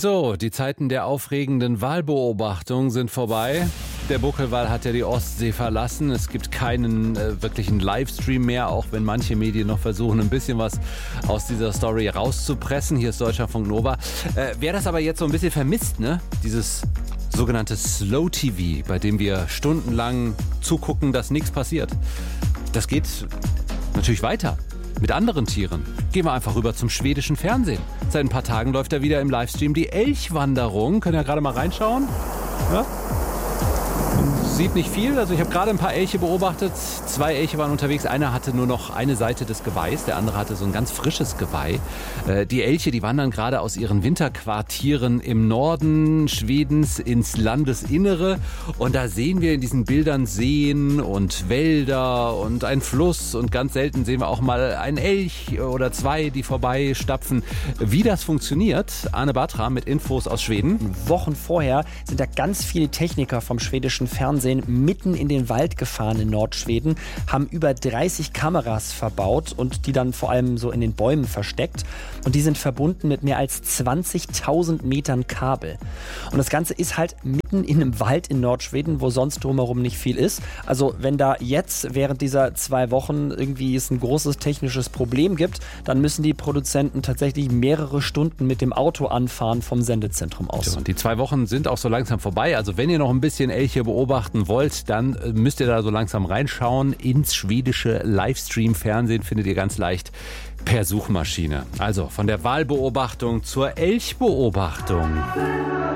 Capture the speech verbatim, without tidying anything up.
So, die Zeiten der aufregenden Walbeobachtung sind vorbei. Der Buckelwal hat ja die Ostsee verlassen. Es gibt keinen äh, wirklichen Livestream mehr, auch wenn manche Medien noch versuchen, ein bisschen was aus dieser Story rauszupressen. Hier ist Deutschlandfunk Nova. Äh, wer das aber jetzt so ein bisschen vermisst, ne? Dieses sogenannte Slow T V, bei dem wir stundenlang zugucken, dass nichts passiert. Das geht natürlich weiter. Mit anderen Tieren. Gehen wir einfach rüber zum schwedischen Fernsehen. Seit ein paar Tagen läuft da wieder im Livestream die Elchwanderung. Können ja gerade mal reinschauen. Ja? Sieht nicht viel. Also ich habe gerade ein paar Elche beobachtet. Zwei Elche waren unterwegs. Einer hatte nur noch eine Seite des Geweihs. Der andere hatte so ein ganz frisches Geweih. Äh, die Elche, die wandern gerade aus ihren Winterquartieren im Norden Schwedens ins Landesinnere. Und da sehen wir in diesen Bildern Seen und Wälder und einen Fluss. Und ganz selten sehen wir auch mal einen Elch oder zwei, die vorbeistapfen. Wie das funktioniert, Arne Bartram mit Infos aus Schweden. Wochen vorher sind da ganz viele Techniker vom schwedischen Fernsehen mitten in den Wald gefahren in Nordschweden, haben über dreißig Kameras verbaut und die dann vor allem so in den Bäumen versteckt. Und die sind verbunden mit mehr als zwanzigtausend Metern Kabel. Und das Ganze ist halt mitten in einem Wald in Nordschweden, wo sonst drumherum nicht viel ist. Also wenn da jetzt während dieser zwei Wochen irgendwie es ein großes technisches Problem gibt, dann müssen die Produzenten tatsächlich mehrere Stunden mit dem Auto anfahren vom Sendezentrum aus. Ja, und die zwei Wochen sind auch so langsam vorbei. Also wenn ihr noch ein bisschen Elche beobachten wollt, dann müsst ihr da so langsam reinschauen. Ins schwedische Livestream-Fernsehen findet ihr ganz leicht per Suchmaschine. Also von der Walbeobachtung zur Elchbeobachtung.